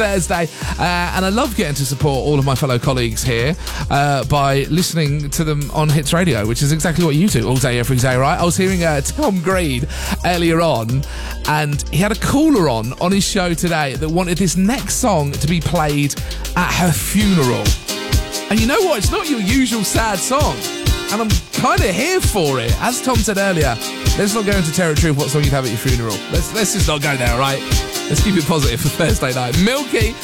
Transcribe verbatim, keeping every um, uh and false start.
Thursday, uh, and I love getting to support all of my fellow colleagues here uh, by listening to them on Hits Radio, which is exactly what you do all day, every day, right? I was hearing uh, Tom Green earlier on, and he had a caller on on his show today that wanted this next song to be played at her funeral. And you know what? It's not your usual sad song, and I'm kind of here for it. As Tom said earlier, let's not go into territory of what song you'd have at your funeral. Let's let's just not go there, all right? Let's keep it positive for Thursday night. Milky